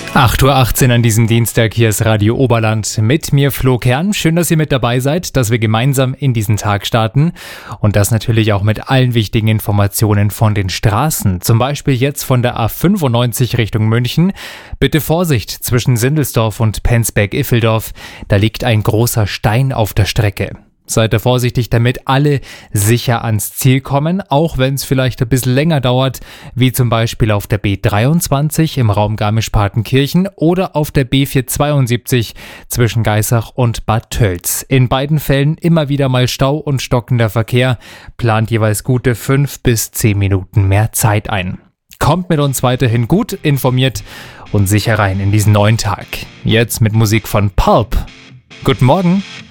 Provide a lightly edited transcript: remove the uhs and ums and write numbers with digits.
8:18 Uhr an diesem Dienstag, hier ist Radio Oberland mit mir Flo Kern. Schön, dass ihr mit dabei seid, dass wir gemeinsam in diesen Tag starten und das natürlich auch mit allen wichtigen Informationen von den Straßen. Zum Beispiel jetzt von der A95 Richtung München. Bitte Vorsicht zwischen Sindelsdorf und Penzberg-Iffeldorf, da liegt ein großer Stein auf der Strecke. Seid ihr vorsichtig, damit alle sicher ans Ziel kommen, auch wenn es vielleicht ein bisschen länger dauert, wie zum Beispiel auf der B23 im Raum Garmisch-Partenkirchen oder auf der B472 zwischen Geisach und Bad Tölz. In beiden Fällen immer wieder mal Stau und stockender Verkehr, plant jeweils gute 5 bis 10 Minuten mehr Zeit ein. Kommt mit uns weiterhin gut informiert und sicher rein in diesen neuen Tag. Jetzt mit Musik von Pulp. Guten Morgen.